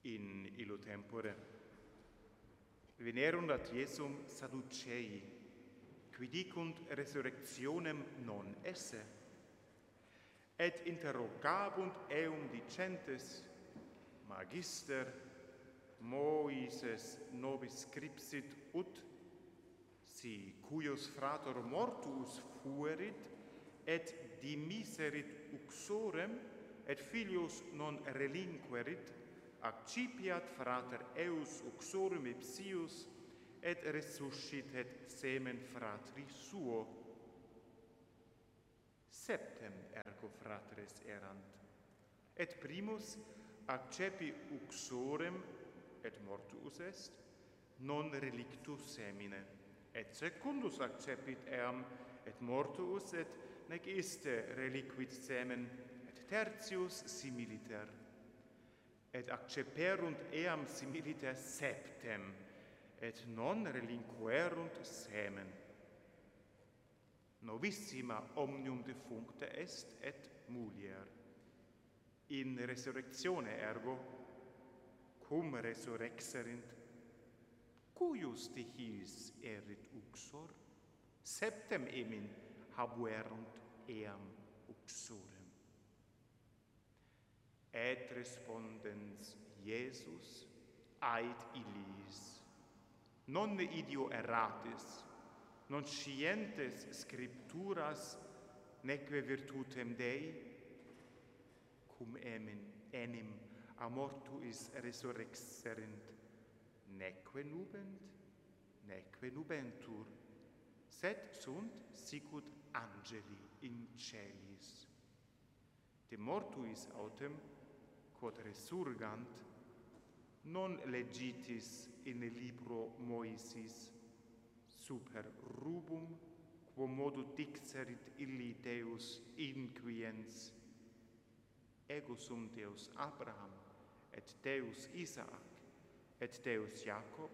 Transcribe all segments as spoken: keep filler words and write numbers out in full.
in illo tempore. Venerunt ad Iesum Sadducei, qui dicunt resurrectionem non esse, et interrogabunt eum dicentes, Magister, Moises nobis scripsit ut, si cuius frator mortuus fuerit, et dimiserit uxorem, et filius non relinquerit, accipiat frater eus uxorem ipsius, et resuscitet semen fratri suo. Septem ergo fratres erant, et primus accepi uxorem, et mortuus est, non relictus semine, et secundus accepit eam, et mortuus, et nec iste reliquit semen, et tertius similiter. Et acceperunt eam similiter septem, et non relinquerunt semen. Novissima omnium defuncta est et mulier. In resurrectione ergo, cum resurrexerint, cuius dihis erit uxor? Septem emin habuerunt eam uxorem. Et respondens Iesus, ait illis, non idio erratis, non scientes scripturas, neque virtutem Dei, cum emin enim a mortuis resurrexerint, neque nubent, neque nubentur, sed sunt sicut angeli in celis. De mortuis autem, quod resurgant, non legitis in libro Moisis, super rubum, quo modo dixerit illi Deus inquiens, ego sum Deus Abraham, et Deus Isaac, et Deus Jacob,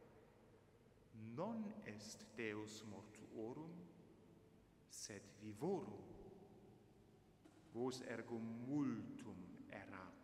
non est Deus mortuorum, sed vivorum. Vos ergo multum erat.